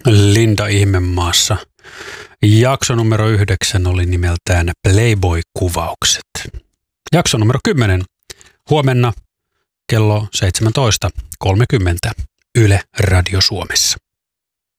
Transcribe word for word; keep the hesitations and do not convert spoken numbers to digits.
Linda Ihmemaassa. Jakso numero yhdeksän oli nimeltään Playboy-kuvaukset. Jakso numero kymmenen. Huomenna kello seitsemäntoista kolmekymmentä Yle Radio Suomessa.